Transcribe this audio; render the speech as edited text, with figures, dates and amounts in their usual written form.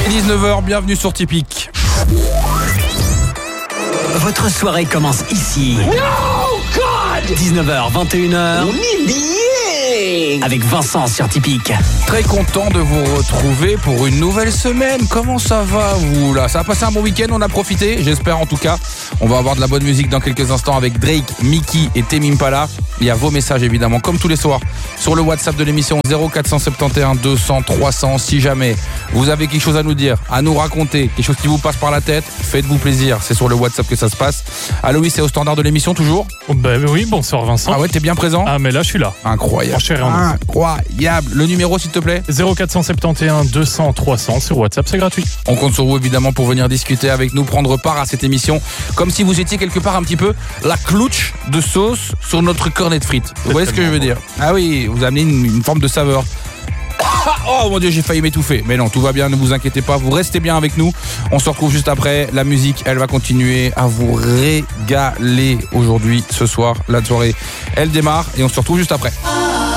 19h, bienvenue sur Typique. Votre soirée commence ici. No, God! 19h, 21h. Avec Vincent sur Typique. Très content de vous retrouver pour une nouvelle semaine. Comment ça va, vous, là? Ça a passé un bon week-end, on a profité, j'espère en tout cas. On va avoir de la bonne musique dans quelques instants avec Drake, Mickey et Tame Impala. Il y a vos messages évidemment, comme tous les soirs, sur le WhatsApp de l'émission 0471 200 300. Si jamais vous avez quelque chose à nous dire, à nous raconter, quelque chose qui vous passe par la tête, faites-vous plaisir. C'est sur le WhatsApp que ça se passe. Allô, oui, c'est au standard de l'émission toujours? Ben oui, bonsoir Vincent. Ah ouais, t'es bien présent? Ah mais là je suis là. Incroyable. En chair et en os. Incroyable. Le numéro s'il te plaît? 0471 200 300 sur WhatsApp, c'est gratuit. On compte sur vous évidemment pour venir discuter avec nous, prendre part à cette émission, comme si vous étiez quelque part un petit peu la clouche de sauce sur notre cornet de frites. Vous voyez ce que je veux dire? Ah oui, vous amenez une forme de saveur. Oh mon Dieu, j'ai failli m'étouffer. Mais non, tout va bien, ne vous inquiétez pas, vous restez bien avec nous. On se retrouve juste après. La musique, elle va continuer à vous régaler aujourd'hui, ce soir. La soirée, elle démarre et on se retrouve juste après.